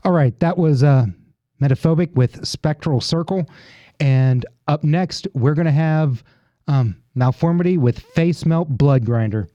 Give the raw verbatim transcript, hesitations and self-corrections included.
All right, that was uh, Metaphobic with Spectral Circle. And up next, we're going to have um, Malformity with Face Melt Blood Grinder.